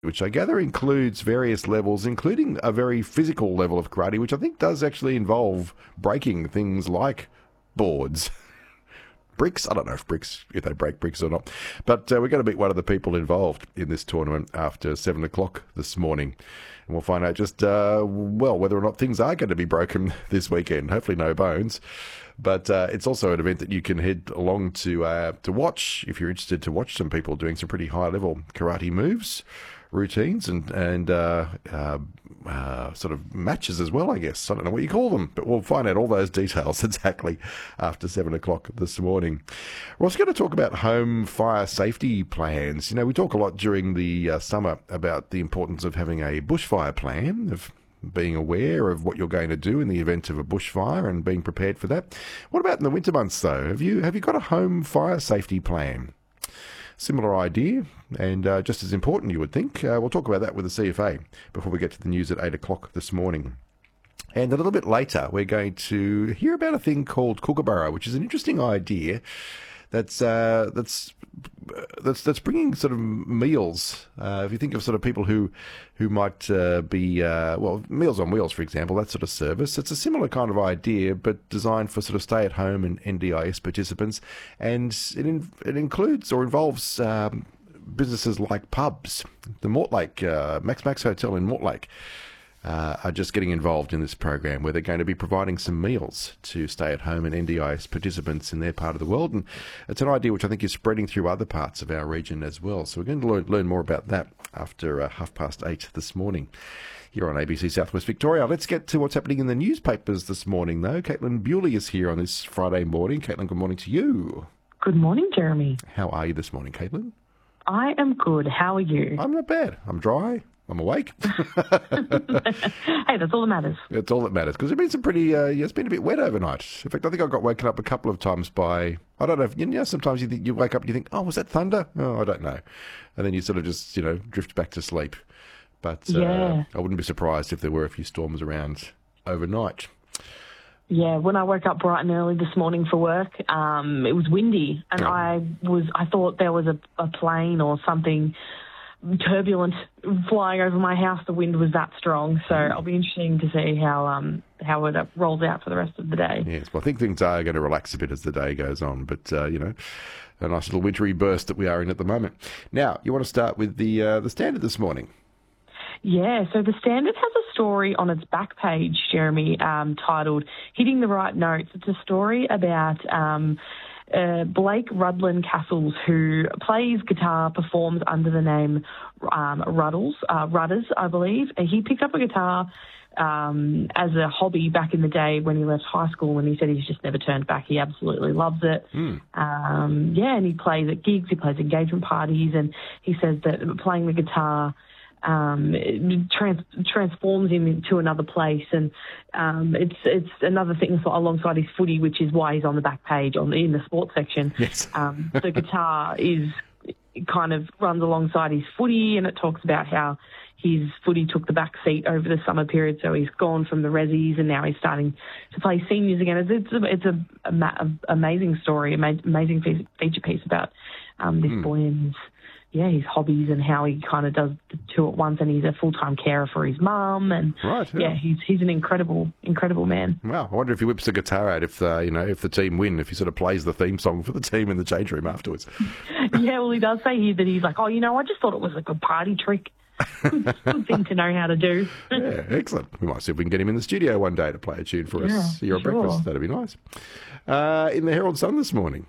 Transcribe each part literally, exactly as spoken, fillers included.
which I gather includes various levels, including a very physical level of karate, which I think does actually involve breaking things like boards. Bricks. I don't know if bricks, if they break bricks or not. But uh, we're going to meet one of the people involved in this tournament after seven o'clock this morning. And we'll find out just, uh, well, whether or not things are going to be broken this weekend. Hopefully no bones. But uh, it's also an event that you can head along to uh, to watch if you're interested to watch some people doing some pretty high-level karate moves, routines, and, and uh, uh, uh, sort of matches as well, I guess. I don't know what you call them, but we'll find out all those details exactly after seven o'clock this morning. We're also going to talk about home fire safety plans. You know, we talk a lot during the uh, summer about the importance of having a bushfire plan, of being aware of what you're going to do in the event of a bushfire and being prepared for that. What about in the winter months, though? Have you have you got a home fire safety plan? Similar idea, and uh, just as important, you would think. Uh, we'll talk about that with the C F A before we get to the news at eight o'clock this morning. And a little bit later, we're going to hear about a thing called Kookaburra, which is an interesting idea that's uh, that's that's that's bringing sort of meals. Uh, if you think of sort of people who who might uh, be uh, well, Meals on Wheels, for example, that sort of service. It's a similar kind of idea, but designed for sort of stay-at-home and N D I S participants, and it in, it includes or involves um, businesses like pubs. The Mortlake uh, Max Max Hotel in Mortlake Uh, are just getting involved in this program where they're going to be providing some meals to stay-at-home and N D I S participants in their part of the world. And it's an idea which I think is spreading through other parts of our region as well. So we're going to learn, learn more about that after uh, half past eight this morning here on A B C Southwest Victoria. Let's get to what's happening in the newspapers this morning, though. Caitlin Bewley is here on this Friday morning. Caitlin, good morning to you. Good morning, Jeremy. How are you this morning, Caitlin? I am good. How are you? I'm not bad. I'm dry. I'm awake. Hey, that's all that matters. It's all that matters, because it's been some pretty, uh, yeah, it's been a bit wet overnight. In fact, I think I got woken up a couple of times by, I don't know, if, you know, sometimes you think, you wake up and you think, oh, was that thunder? Oh, I don't know. And then you sort of just, you know, drift back to sleep. But uh, yeah. I wouldn't be surprised if there were a few storms around overnight. Yeah, when I woke up bright and early this morning for work, um, it was windy, and Oh. I was, I thought there was a, a plane or something turbulent flying over my house. The wind was that strong, so I'll be interesting to see how um how it rolls out for the rest of the day. Yes, well, I think things are going to relax a bit as the day goes on, but uh, you know, a nice little wintry burst that we are in at the moment. Now, you want to start with the uh, the Standard this morning? Yeah, so the Standard has a story on its back page, Jeremy, um, titled "Hitting the Right Notes." It's a story about um, Uh, Blake Rudlin Castles, who plays guitar, performs under the name um, Ruddles, uh, Rudders, I believe. And he picked up a guitar um, as a hobby back in the day when he left high school, and he said he's just never turned back. He absolutely loves it. Mm. Um, yeah, and he plays at gigs, he plays engagement parties, and he says that playing the guitar Um, it trans- transforms him into another place, and um, it's it's another thing alongside his footy, which is why he's on the back page on the, in the sports section. Yes. Um, the guitar is it kind of runs alongside his footy, and it talks about how his footy took the back seat over the summer period, so he's gone from the resis and now he's starting to play seniors again. It's, it's, a, it's a, a, a amazing story, ama- amazing feature piece about um, this mm. boy and his yeah, his hobbies and how he kind of does the two at once, and he's a full-time carer for his mum, and right, yeah. yeah, he's he's an incredible, incredible man. Wow, I wonder if he whips the guitar out if uh, you know if the team win, if he sort of plays the theme song for the team in the change room afterwards. Yeah, well, he does say here that he's like, oh, you know, I just thought it was a good party trick. Good, good thing to know how to do. Yeah, excellent. We might see if we can get him in the studio one day to play a tune for yeah, us here at sure. breakfast. That'd be nice. Uh, in the Herald Sun this morning.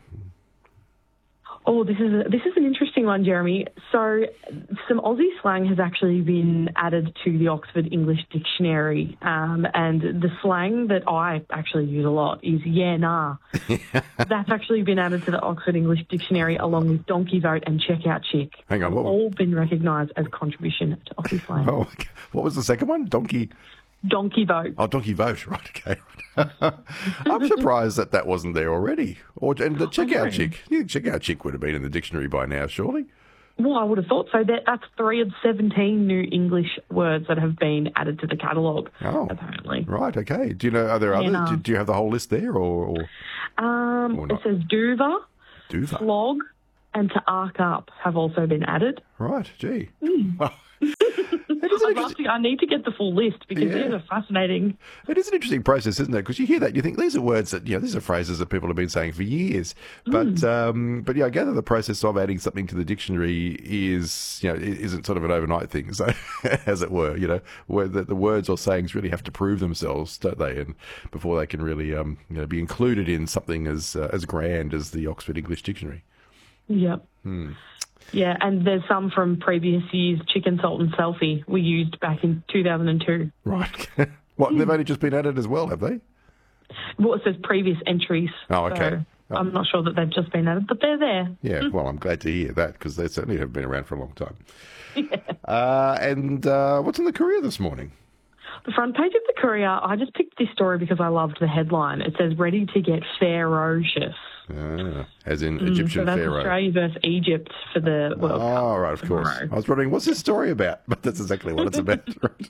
Oh, this is a, this is an interesting one, Jeremy. So some Aussie slang has actually been added to the Oxford English Dictionary, um, and the slang that I actually use a lot is yeah, nah. That's actually been added to the Oxford English Dictionary along with donkey vote and checkout chick. Hang on, what? All been recognised as contribution to Aussie slang. Oh, okay. What was the second one? Donkey... Donkey vote. Oh, donkey vote, right, okay. I'm surprised that that wasn't there already. Or And the checkout chick. Yeah, checkout chick would have been in the dictionary by now, surely. Well, I would have thought so. That, that's three of seventeen new English words that have been added to the catalogue, oh, apparently. Right, okay. Do you know, are there others? Yeah. Do, do you have the whole list there? or? or um, or It says duva, Duva. flog, and to arc up have also been added. Right, gee. Mm. Well, it is an I'd love to, I need to get the full list because Yeah. these are fascinating. It is an interesting process, isn't it? Because you hear that, you think these are words that, you know, these are phrases that people have been saying for years. But, Mm. um, but yeah, I gather the process of adding something to the dictionary is, you know, i- isn't sort of an overnight thing, so as it were, you know, where the, the words or sayings really have to prove themselves, don't they? And before they can really, um, you know, be included in something as uh, as grand as the Oxford English Dictionary. Yep. Hmm. Yeah, and there's some from previous years. Chicken salt and selfie we used back in two thousand two. Right. What, they've only just been added as well, have they? Well, it says previous entries. Oh, okay. So I'm not sure that they've just been added, but they're there. Yeah, well, I'm glad to hear that because they certainly have been around for a long time. Uh, and uh, what's in the Courier this morning? The front page of the Courier, I just picked this story because I loved the headline. It says, ready to get ferocious. Ah, as in Mm, Egyptian so that's pharaoh. Australia versus Egypt for the World Cup. Oh, right, of course. tomorrow. I was wondering, what's this story about? But that's exactly what it's about.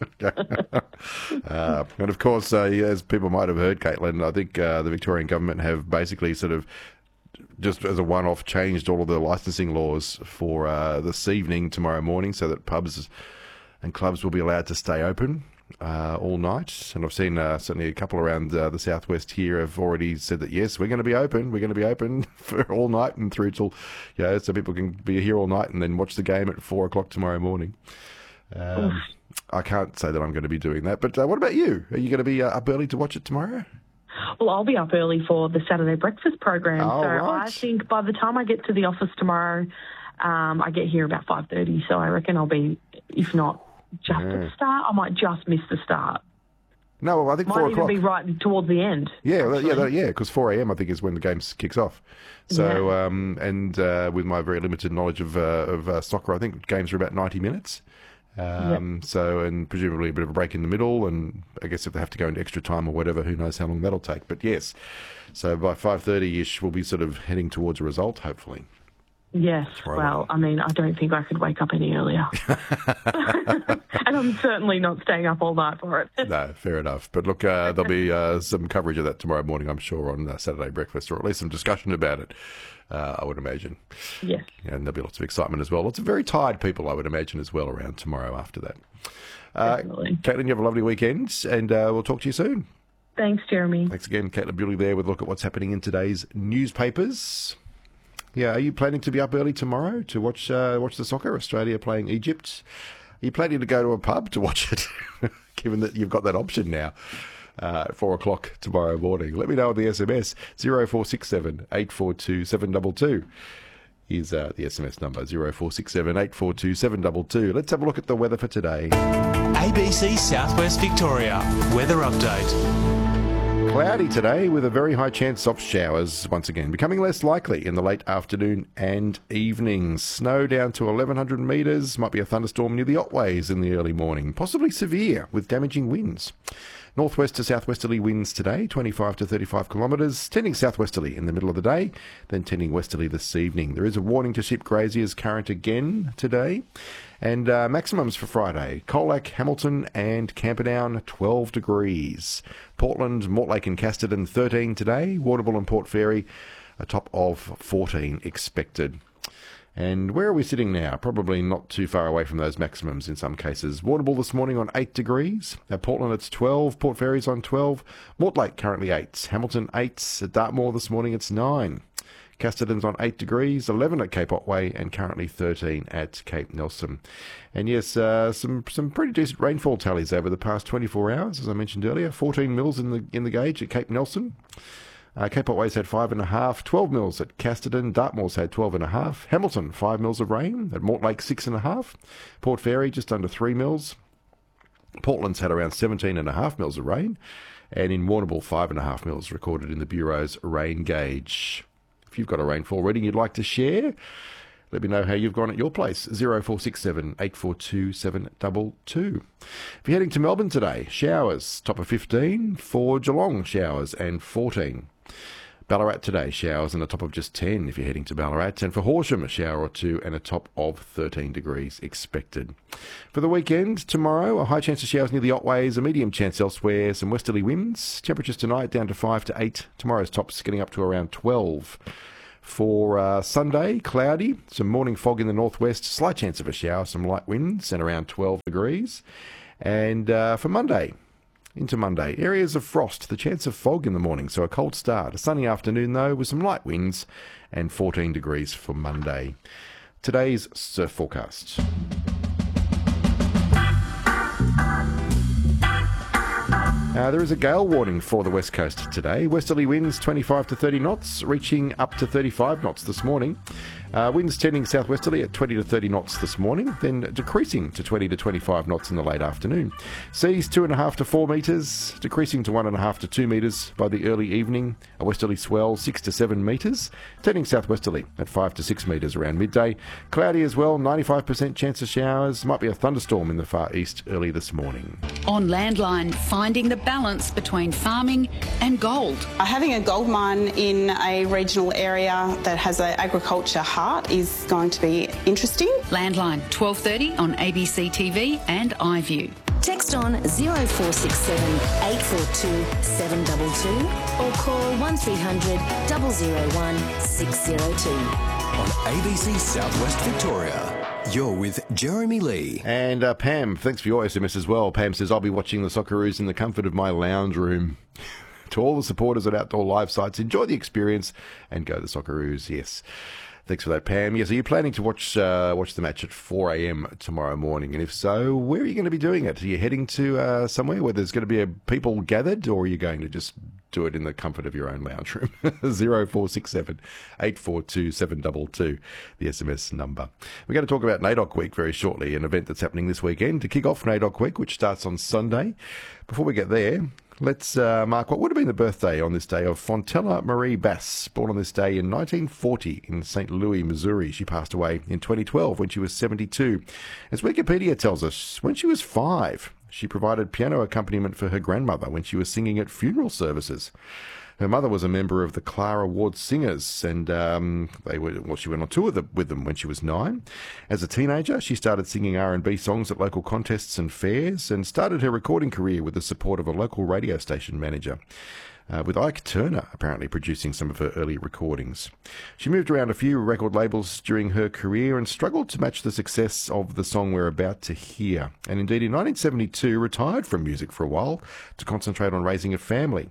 uh, and of course, uh, yeah, as people might have heard, Caitlin, I think uh, the Victorian government have basically sort of just as a one-off changed all of the licensing laws for uh, this evening, tomorrow morning, so that pubs and clubs will be allowed to stay open uh, all night. And I've seen uh, certainly a couple around uh, the southwest here have already said that, yes, we're going to be open. We're going to be open for all night and through till, you know, so people can be here all night and then watch the game at four o'clock tomorrow morning. Um, I can't say that I'm going to be doing that. But uh, what about you? Are you going to be uh, up early to watch it tomorrow? Well, I'll be up early for the Saturday breakfast program. Oh, so right. I think by the time I get to the office tomorrow, um, I get here about five thirty. So I reckon I'll be, if not just at the start, I might just miss the start. No, well, I think Might four even o'clock. be right towards the end. Yeah, well, yeah, actually. that- yeah, because four a.m. I think is when the game kicks off. So, um, and uh, with my very limited knowledge of uh, of uh, soccer, I think games are about ninety minutes. Um, So, and presumably a bit of a break in the middle, and I guess if they have to go into extra time or whatever, who knows how long that'll take. But yes, so by five thirty-ish, we'll be sort of heading towards a result, hopefully. Yes, right. well, I mean, I don't think I could wake up any earlier. And I'm certainly not staying up all night for it. No, fair enough. But look, uh, there'll be uh, some coverage of that tomorrow morning, I'm sure, on uh, Saturday Breakfast, or at least some discussion about it, uh, I would imagine. Yes. And there'll be lots of excitement as well. Lots of very tired people, I would imagine, as well, around tomorrow after that. Uh, Definitely. Caitlin, you have a lovely weekend, and uh, we'll talk to you soon. Thanks, Jeremy. Thanks again, Caitlin Bewley there with a look at what's happening in today's newspapers. Yeah, are you planning to be up early tomorrow to watch uh, watch the soccer? Australia playing Egypt. Are you planning to go to a pub to watch it, given that you've got that option now? Uh, at four o'clock tomorrow morning. Let me know on the S M S, zero four six seven, eight four two, seven two two. Here's uh, the S M S number, zero four six seven, eight four two, seven two two. Let's have a look at the weather for today. A B C Southwest Victoria. Weather update. Cloudy today with a very high chance of showers once again, becoming less likely in the late afternoon and evening. Snow down to eleven hundred metres, might be a thunderstorm near the Otways in the early morning, possibly severe with damaging winds. Northwest to southwesterly winds today, twenty-five to thirty-five kilometres, tending southwesterly in the middle of the day, then tending westerly this evening. There is a warning to ship graziers current again today. And uh, maximums for Friday, Colac, Hamilton and Camperdown, twelve degrees. Portland, Mortlake and Casterton, thirteen today. Warrnambool and Port Fairy, a top of fourteen expected. And where are we sitting now? Probably not too far away from those maximums in some cases. Warrnambool this morning on eight degrees. At Portland it's twelve. Port Fairy's on twelve. Mortlake currently eight. Hamilton eight. At Dartmoor this morning it's nine. Casterton's on eight degrees, eleven at Cape Otway, and currently thirteen at Cape Nelson. And yes, uh, some some pretty decent rainfall tallies over the past twenty-four hours, as I mentioned earlier. fourteen mils in the in the gauge at Cape Nelson. Uh, Cape Otway's had five and a half, twelve mils at Casterton. Dartmoor's had twelve and a half. Hamilton, five mils of rain. At Mortlake, six and a half. Port Fairy, just under three mils. Portland's had around seventeen and a half mils of rain. And in Warrnambool, five and a half mils recorded in the Bureau's rain gauge. If you've got a rainfall reading you'd like to share, let me know how you've gone at your place. zero four six seven, eight four two, seven two two. If you're heading to Melbourne today, showers, top of fifteen. For Geelong, showers and fourteen. Ballarat today, showers and a top of just ten if you're heading to Ballarat. And for Horsham, a shower or two and a top of thirteen degrees expected. For the weekend, tomorrow, a high chance of showers near the Otways, a medium chance elsewhere, some westerly winds. Temperatures tonight down to five to eight. Tomorrow's tops getting up to around twelve. For uh, Sunday, cloudy, some morning fog in the northwest, slight chance of a shower, some light winds, and around twelve degrees. And uh, for Monday, into Monday, areas of frost, the chance of fog in the morning, so a cold start. A sunny afternoon, though, with some light winds, and fourteen degrees for Monday. Today's surf forecast. Uh, there is a gale warning for the west coast today. Westerly winds twenty-five to thirty knots, reaching up to thirty-five knots this morning. Uh, winds tending southwesterly at twenty to thirty knots this morning, then decreasing to twenty to twenty-five knots in the late afternoon. Seas two and a half to four metres, decreasing to one and a half to two metres by the early evening. A westerly swell six to seven metres, tending southwesterly at five to six metres around midday. Cloudy as well, ninety-five percent chance of showers. Might be a thunderstorm in the far east early this morning. On Landline, finding the balance between farming and gold. Having a gold mine in a regional area that has an agriculture heart is going to be interesting. Landline, twelve thirty on A B C T V and iView. Text on zero four six seven, eight four two, seven two two or call one three hundred, zero zero one, six zero two. On A B C Southwest Victoria. You're with Jeremy Lee. And uh, Pam, thanks for your S M S as well. Pam says, I'll be watching the Socceroos in the comfort of my lounge room. To all the supporters at Outdoor Live sites, enjoy the experience and go the Socceroos. Yes. Thanks for that, Pam. Yes, are you planning to watch uh, watch the match at four a.m. tomorrow morning? And if so, where are you going to be doing it? Are you heading to uh, somewhere where there's going to be a, people gathered, or are you going to just do it in the comfort of your own lounge room? zero four six seven, eight four two, seven two two, the S M S number. We're going to talk about NAIDOC Week very shortly, an event that's happening this weekend to kick off NAIDOC Week, which starts on Sunday. Before we get there, let's uh, mark what would have been the birthday on this day of Fontella Marie Bass, born on this day in nineteen forty in Saint Louis, Missouri. She passed away in twenty twelve when she was seventy-two. As Wikipedia tells us, when she was five, she provided piano accompaniment for her grandmother when she was singing at funeral services. Her mother was a member of the Clara Ward Singers, and um, they were, well, she went on tour with them when she was nine. As a teenager, she started singing R and B songs at local contests and fairs, and started her recording career with the support of a local radio station manager, uh, with Ike Turner apparently producing some of her early recordings. She moved around a few record labels during her career and struggled to match the success of the song we're about to hear, and indeed in nineteen seventy-two retired from music for a while to concentrate on raising a family.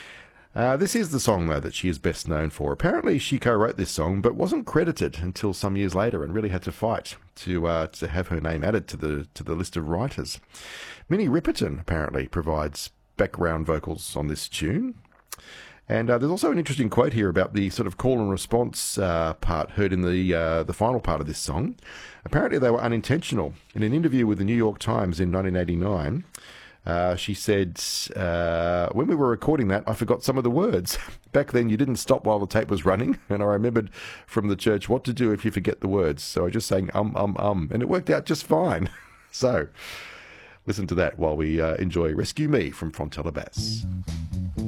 Uh, this is the song, though, that she is best known for. Apparently, she co-wrote this song, but wasn't credited until some years later, and really had to fight to uh, to have her name added to the to the list of writers. Minnie Riperton apparently provides background vocals on this tune. And uh, there's also an interesting quote here about the sort of call and response uh, part heard in the uh, the final part of this song. Apparently, they were unintentional. In an interview with the New York Times in nineteen eighty-nine. Uh, she said, uh, when we were recording that, I forgot some of the words. Back then, you didn't stop while the tape was running, and I remembered from the church what to do if you forget the words. So I just sang um, um, um, and it worked out just fine. So listen to that while we uh, enjoy Rescue Me from Fontella Bass.